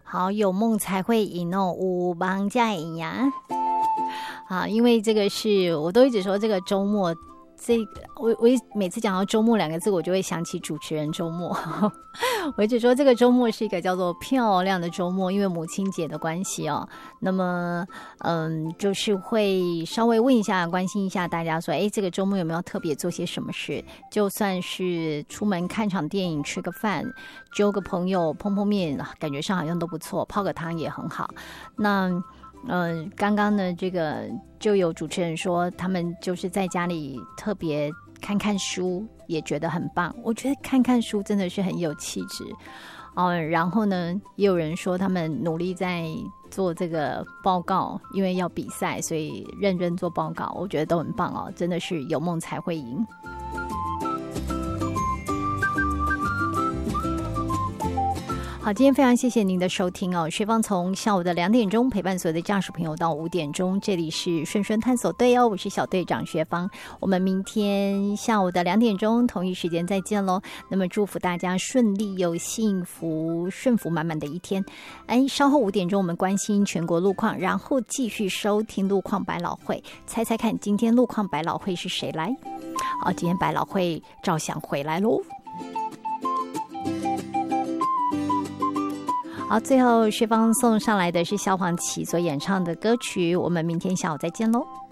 好，有梦才会赢哦，有梦才会赢呀。啊，因为这个是我都一直说这个周末，我每次讲到周末两个字，我就会想起主持人周末。我一直说这个周末是一个叫做漂亮的周末，因为母亲节的关系哦。那么，就是会稍微问一下、关心一下大家说，哎，这个周末有没有特别做些什么事？就算是出门看场电影、吃个饭、揪个朋友碰碰面，感觉上好像都不错，泡个汤也很好。那刚刚呢，这个就有主持人说，他们就是在家里特别看看书，也觉得很棒。我觉得看看书真的是很有气质。然后呢，也有人说他们努力在做这个报告，因为要比赛，所以认真做报告。我觉得都很棒哦，真的是有梦才会赢。好，今天非常谢谢您的收听哦。学芳从下午的2点钟陪伴所有的驾驶朋友到5点钟，这里是顺顺探索队哦，我是小队长学芳。我们明天下午的2点钟同一时间再见咯。那么祝福大家顺利又幸福、顺福满满的一天。稍后5点钟我们关心全国路况，然后继续收听路况百老汇，猜猜看今天路况百老汇是谁来？好，今天百老汇照相回来咯。好，最后薛芳送上来的是萧煌奇所演唱的歌曲，我们明天下午再见咯。